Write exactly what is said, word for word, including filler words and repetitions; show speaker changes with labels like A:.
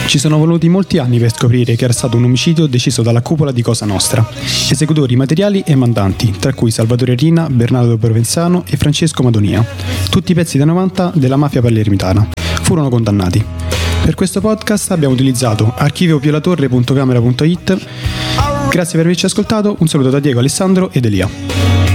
A: Ci sono voluti molti anni per scoprire che era stato un omicidio deciso dalla cupola di Cosa Nostra. Esecutori materiali e mandanti, tra cui Salvatore Rina, Bernardo Provenzano e Francesco Madonia, tutti pezzi da novanta della mafia palermitana, furono condannati. Per questo podcast abbiamo utilizzato archivio piolatorre punto camera punto it. Grazie per averci ascoltato, un saluto da Diego, Alessandro ed Elia.